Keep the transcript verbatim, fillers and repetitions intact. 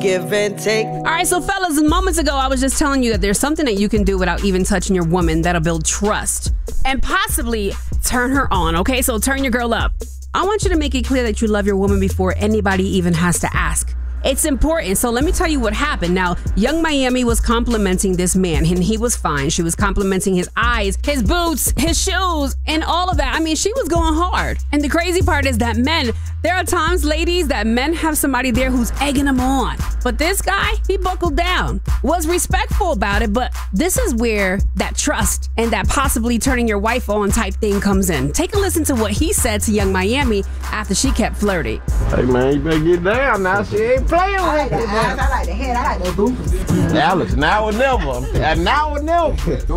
Give and take. All right, so fellas, moments ago, I was just telling you that there's something that you can do without even touching your woman that'll build trust and possibly turn her on, okay? So turn your girl up. I want you to make it clear that you love your woman before anybody even has to ask. It's important. So let me tell you what happened. Now, Young Miami was complimenting this man, and he was fine. She was complimenting his eyes, his boots, his shoes, and all of that. I mean, she was going hard. And the crazy part is that men, there are times, ladies, that men have somebody there who's egging them on. But this guy, he buckled down, was respectful about it, but this is where that trust and that possibly turning your wife on type thing comes in. Take a listen to what he said to Young Miami after she kept flirting. Hey man, you better get down now. She ain't playing with I like the eyes, I like the head, I like the boots. Dallas, now or never. Now or never.